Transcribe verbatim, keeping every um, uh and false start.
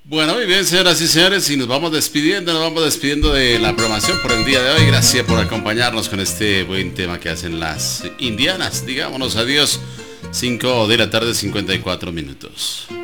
Bueno, muy bien, señoras y señores, y nos vamos despidiendo, nos vamos despidiendo de la programación por el día de hoy. Gracias por acompañarnos con este buen tema que hacen las indianas. Digámonos adiós, cinco de la tarde, cincuenta y cuatro minutos.